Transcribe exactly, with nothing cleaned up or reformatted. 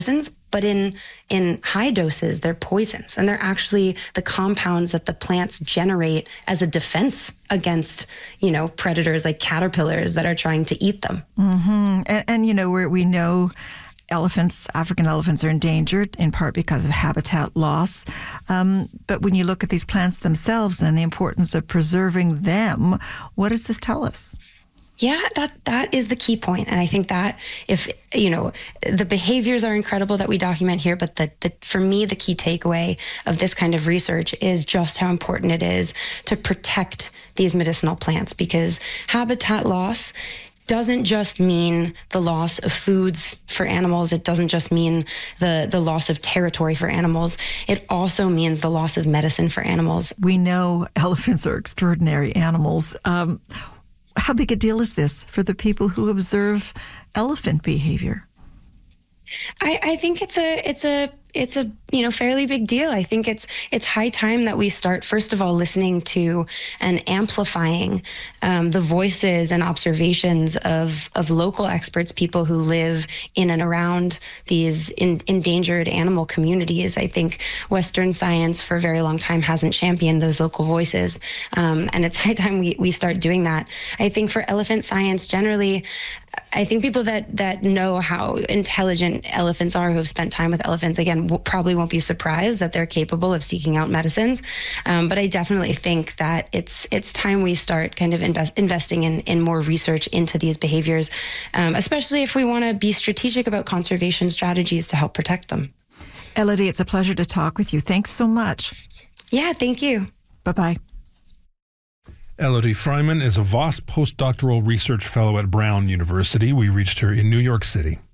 but in in high doses, they're poisons, and they're actually the compounds that the plants generate as a defense against, you know, predators like caterpillars that are trying to eat them. Mm-hmm. And, and you know, where we know elephants, African elephants, are endangered in part because of habitat loss. Um, but when you look at these plants themselves and the importance of preserving them, what does this tell us? Yeah, that that is the key point. And I think that if, you know, the behaviors are incredible that we document here, but the, the for me, the key takeaway of this kind of research is just how important it is to protect these medicinal plants, because habitat loss doesn't just mean the loss of foods for animals. It doesn't just mean the, the loss of territory for animals. It also means the loss of medicine for animals. We know elephants are extraordinary animals. Um, How big a deal is this for the people who observe elephant behavior? I, I think it's a it's a it's a you know fairly big deal. I think it's it's high time that we start, first of all, listening to and amplifying um, the voices and observations of of local experts, people who live in and around these in, endangered animal communities. I think Western science for a very long time hasn't championed those local voices, um, and it's high time we, we start doing that. I think for elephant science generally, I think people that that know how intelligent elephants are, who have spent time with elephants, again, w- probably won't be surprised that they're capable of seeking out medicines. Um, but I definitely think that it's it's time we start kind of invest, investing in, in more research into these behaviors, um, especially if we want to be strategic about conservation strategies to help protect them. Elodie, it's a pleasure to talk with you. Thanks so much. Yeah, thank you. Bye-bye. Elodie Freiman is a Voss postdoctoral research fellow at Brown University. We reached her in New York City.